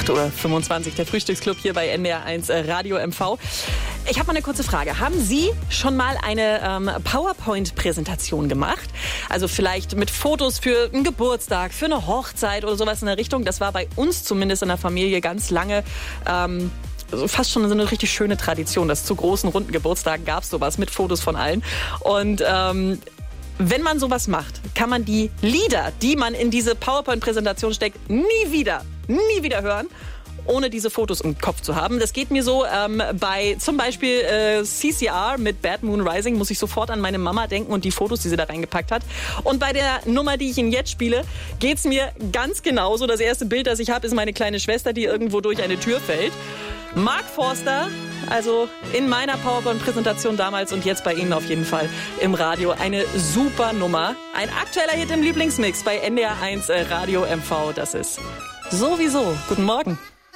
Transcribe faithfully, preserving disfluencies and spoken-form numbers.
acht Uhr fünfundzwanzig, der Frühstücksclub hier bei N D R eins Radio M V. Ich habe mal eine kurze Frage. Haben Sie schon mal eine ähm, PowerPoint-Präsentation gemacht? Also vielleicht mit Fotos für einen Geburtstag, für eine Hochzeit oder sowas in der Richtung. Das war bei uns zumindest in der Familie ganz lange ähm, fast schon so eine richtig schöne Tradition. Dass zu großen, runden Geburtstagen gab es sowas mit Fotos von allen. Und ähm, wenn man sowas macht, kann man die Lieder, die man in diese PowerPoint-Präsentation steckt, nie wieder, nie wieder hören, ohne diese Fotos im Kopf zu haben. Das geht mir so ähm, bei zum Beispiel äh, C C R mit Bad Moon Rising, muss ich sofort an meine Mama denken und die Fotos, die sie da reingepackt hat. Und bei der Nummer, die ich Ihnen jetzt spiele, geht's mir ganz genauso. Das erste Bild, das ich habe, ist meine kleine Schwester, die irgendwo durch eine Tür fällt. Mark Forster, also in meiner PowerPoint-Präsentation damals und jetzt bei Ihnen auf jeden Fall im Radio. Eine super Nummer. Ein aktueller Hit im Lieblingsmix bei N D R eins Radio M V. Das ist sowieso. Guten Morgen.